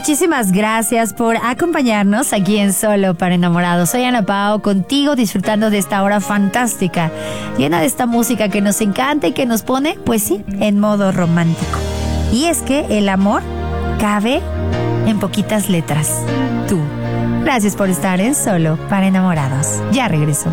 Muchísimas gracias por acompañarnos aquí en Solo para Enamorados. Soy Ana Pao, contigo disfrutando de esta hora fantástica, llena de esta música que nos encanta y que nos pone, pues sí, en modo romántico. Y es que el amor cabe en poquitas letras. Tú. Gracias por estar en Solo para Enamorados. Ya regreso.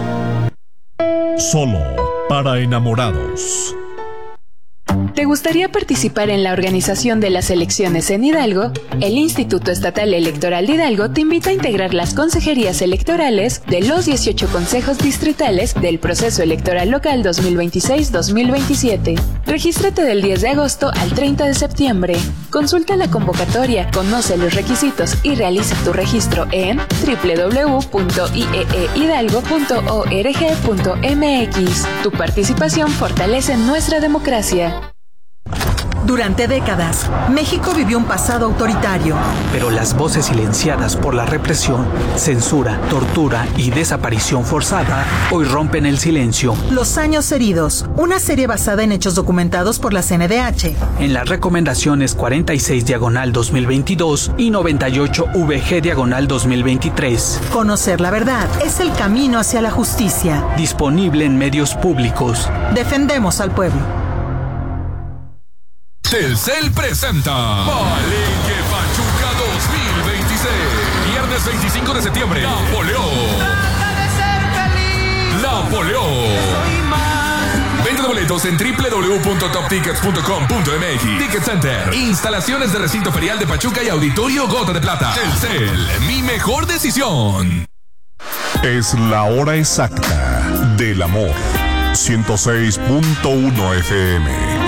Solo para Enamorados. ¿Te gustaría participar en la organización de las elecciones en Hidalgo? El Instituto Estatal Electoral de Hidalgo te invita a integrar las consejerías electorales de los 18 consejos distritales del proceso electoral local 2026-2027. Regístrate del 10 de agosto al 30 de septiembre. Consulta la convocatoria, conoce los requisitos y realiza tu registro en www.ieehidalgo.org.mx. Tu participación fortalece nuestra democracia. Durante décadas, México vivió un pasado autoritario. Pero las voces silenciadas por la represión, censura, tortura y desaparición forzada hoy rompen el silencio. Los años heridos, una serie basada en hechos documentados por la CNDH. En las recomendaciones 46/2022 y 98/VG/2023. Conocer la verdad es el camino hacia la justicia. Disponible en medios públicos. Defendemos al pueblo. Telcel presenta Palenque Pachuca 2026. Viernes 25 de septiembre. Napoleón. Venta de boletos en www.toptickets.com.mx. Ticket Center. Instalaciones de recinto ferial de Pachuca y Auditorio Gota de Plata. Telcel, mi mejor decisión. Es la hora exacta del amor. 106.1 FM.